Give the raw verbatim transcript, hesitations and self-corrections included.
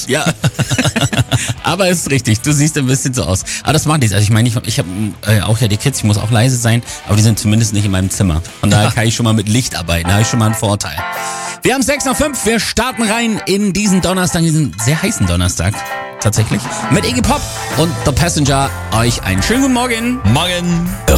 Ja. Aber ist richtig, du siehst ein bisschen so aus. Aber das macht nichts. Also ich meine, ich, ich habe äh, auch ja die Kids, ich muss auch leise sein, aber die sind zumindest nicht in meinem Zimmer. Von daher kann ich schon mal mit Licht arbeiten, da habe ich schon mal einen Vorteil. Wir haben sechs nach fünf, wir starten rein in diesen Donnerstag, diesen sehr heißen Donnerstag. Tatsächlich. Mit Iggy Pop und The Passenger. Euch einen schönen guten Morgen. Morgen.